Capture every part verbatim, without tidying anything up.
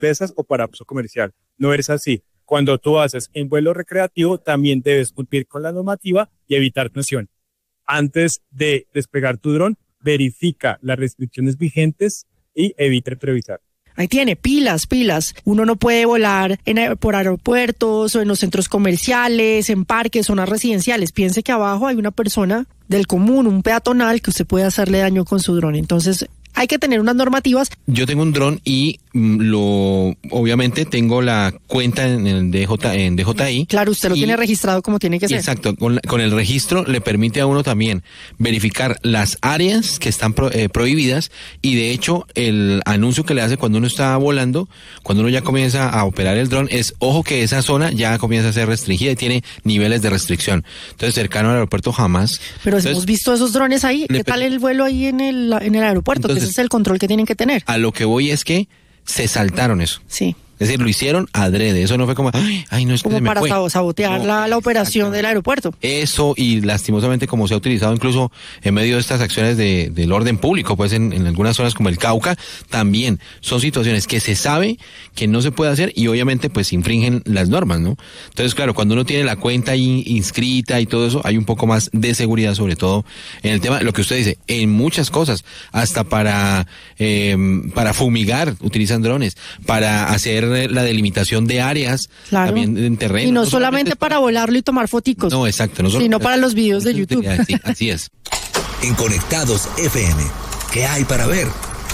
pesas o para uso comercial. No es así. Cuando tú haces en vuelo recreativo, también debes cumplir con la normativa y evitar sanción. Antes de despegar tu dron, verifica las restricciones vigentes y evite improvisar. Ahí tiene, pilas, pilas. Uno no puede volar en, por aeropuertos o en los centros comerciales, en parques, zonas residenciales. Piense que abajo hay una persona del común, un peatonal, que usted puede hacerle daño con su dron. Entonces, hay que tener unas normativas. Yo tengo un dron y mm, lo obviamente tengo la cuenta en el D J, en D J I. Claro, usted lo y, tiene registrado como tiene que ser. Exacto, con, la, con el registro le permite a uno también verificar las áreas que están pro, eh, prohibidas, y de hecho el anuncio que le hace cuando uno está volando, cuando uno ya comienza a operar el dron, es ojo que esa zona ya comienza a ser restringida y tiene niveles de restricción. Entonces, cercano al aeropuerto jamás. Pero Entonces, hemos visto esos drones ahí. ¿Qué tal el vuelo ahí en el, en el aeropuerto? Entonces, ese es el control que tienen que tener. A lo que voy es que se saltaron eso. Sí. Es decir, lo hicieron adrede. Eso no fue como, ay, ay no es que como se me para fue. sabotear no, la, la operación del aeropuerto. Eso, y lastimosamente como se ha utilizado incluso en medio de estas acciones de, del orden público, pues en, en algunas zonas como el Cauca, también son situaciones que se sabe que no se puede hacer y obviamente pues infringen las normas, ¿no? Entonces, claro, cuando uno tiene la cuenta ahí inscrita y todo eso, hay un poco más de seguridad, sobre todo en el tema, lo que usted dice, en muchas cosas, hasta para, eh, para fumigar utilizan drones, para hacer la delimitación de áreas, claro, también en terreno. Y no, no solamente, solamente para volarlo y tomar foticos. No, exacto. No solo, sino para los videos de YouTube. Sí, así es. En Conectados F M, ¿qué hay para ver?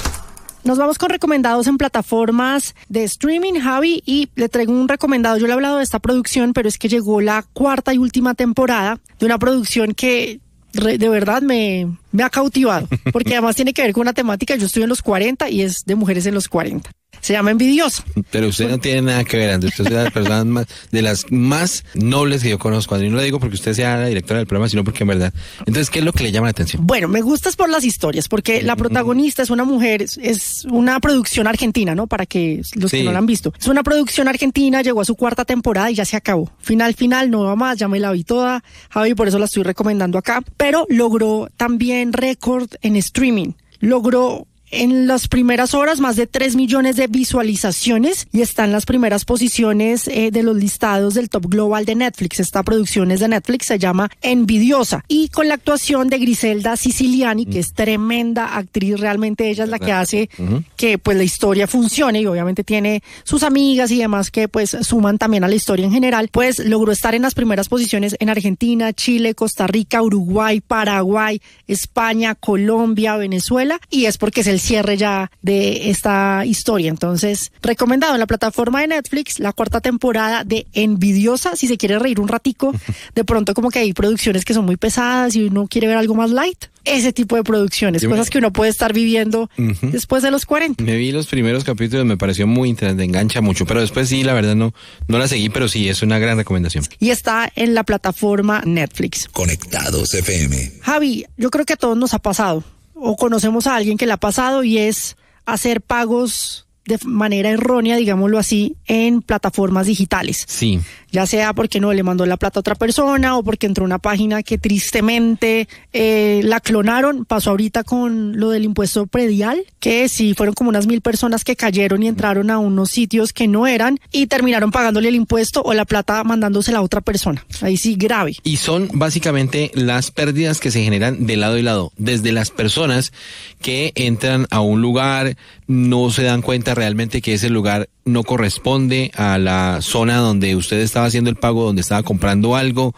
Nos vamos con recomendados en plataformas de streaming, Javi, y le traigo un recomendado. Yo le he hablado de esta producción, pero es que llegó la cuarta y última temporada de una producción que de verdad me, me ha cautivado, porque además tiene que ver con una temática. Yo estoy en los cuarenta y es de mujeres en los cuarenta. Se llama Envidiosa. Pero usted no tiene nada que ver, Andrés. Usted es de las personas más, de las más nobles que yo conozco. Y no lo digo porque usted sea la directora del programa, sino porque en verdad. Entonces, ¿qué es lo que le llama la atención? Bueno, me gusta es por las historias, porque la protagonista es una mujer, es, es una producción argentina, ¿no? Para que los sí. que no la han visto. Es una producción argentina, llegó a su cuarta temporada y ya se acabó. Final, final, no va más, ya me la vi toda, Javi, por eso la estoy recomendando acá. Pero logró también récord en streaming. Logró en las primeras horas más de tres millones de visualizaciones y está en las primeras posiciones eh, de los listados del Top Global de Netflix. Esta producción es de Netflix, se llama Envidiosa, y con la actuación de Griselda Siciliani, que es tremenda actriz. Realmente ella es la que hace uh-huh. que pues la historia funcione, y obviamente tiene sus amigas y demás que pues suman también a la historia en general. Pues logró estar en las primeras posiciones en Argentina, Chile, Costa Rica, Uruguay, Paraguay, España, Colombia, Venezuela, y es porque es el cierre ya de esta historia. Entonces, recomendado en la plataforma de Netflix, la cuarta temporada de Envidiosa. Si se quiere reír un ratico, de pronto como que hay producciones que son muy pesadas y uno quiere ver algo más light, ese tipo de producciones, Yo cosas me... que uno puede estar viviendo uh-huh. después de los cuarenta. Me vi los primeros capítulos, me pareció muy interesante, engancha mucho, pero después sí, la verdad no, no la seguí, pero sí, es una gran recomendación. Y está en la plataforma Netflix. Conectados F M. Javi, yo creo que a todos nos ha pasado, o conocemos a alguien que le ha pasado, y es hacer pagos de manera errónea, digámoslo así, en plataformas digitales. Sí. Ya sea porque no le mandó la plata a otra persona o porque entró a una página que tristemente eh, la clonaron. Pasó ahorita con lo del impuesto predial, que sí fueron como unas mil personas que cayeron y entraron a unos sitios que no eran y terminaron pagándole el impuesto o la plata mandándosela a otra persona. Ahí sí, grave. Y son básicamente las pérdidas que se generan de lado y lado, desde las personas que entran a un lugar, no se dan cuenta realmente que ese lugar no corresponde a la zona donde usted estaba haciendo el pago, donde estaba comprando algo,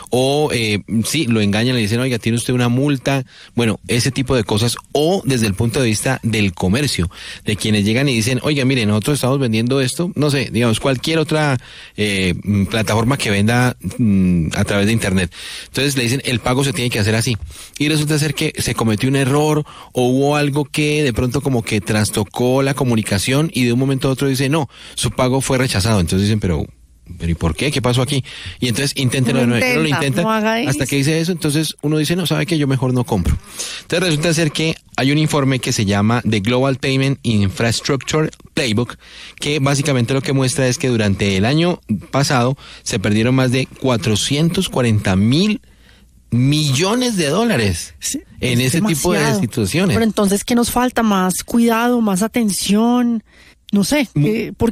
o eh, sí, lo engañan, le dicen, oiga, tiene usted una multa, bueno, ese tipo de cosas, o desde el punto de vista del comercio, de quienes llegan y dicen, oiga, mire, nosotros estamos vendiendo esto, no sé, digamos, cualquier otra eh, plataforma que venda mm, a través de internet. Entonces le dicen, el pago se tiene que hacer así, y resulta ser que se cometió un error, o hubo algo que de pronto como que trastocó la comunicación, y de un momento a otro dice, no, su pago fue rechazado. Entonces dicen, pero, pero ¿y por qué? ¿Qué pasó aquí? Y entonces inténtenlo de nuevo. Uno lo intenta no hasta que dice eso. Entonces uno dice, no, ¿sabe qué? Yo mejor no compro. Entonces resulta ser que hay un informe que se llama The Global Payment Infrastructure Playbook, que básicamente lo que muestra es que durante el año pasado se perdieron más de cuatrocientos cuarenta mil millones de dólares sí, en ese demasiado. tipo de situaciones. Pero entonces, ¿qué nos falta? Más cuidado, más atención. No sé, eh, ¿por